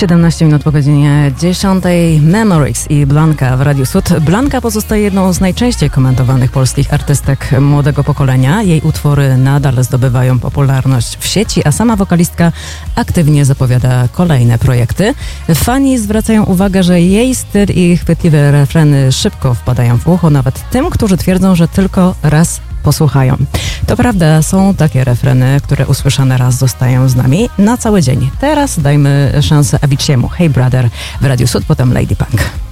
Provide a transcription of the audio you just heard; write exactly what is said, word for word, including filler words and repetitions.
siedemnaście minut po godzinie dziesiątej. Memories i Blanka w Radiu Sud. Blanka pozostaje jedną z najczęściej komentowanych polskich artystek młodego pokolenia. Jej utwory nadal zdobywają popularność w sieci, a sama wokalistka aktywnie zapowiada kolejne projekty. Fani zwracają uwagę, że jej styl i chwytliwe refreny szybko wpadają w ucho, nawet tym, którzy twierdzą, że tylko raz posłuchają. To prawda, są takie refreny, które usłyszane raz zostają z nami na cały dzień. Teraz dajmy szansę Avicii'emu. Hey Brother w Radiu Sud, potem Lady Punk.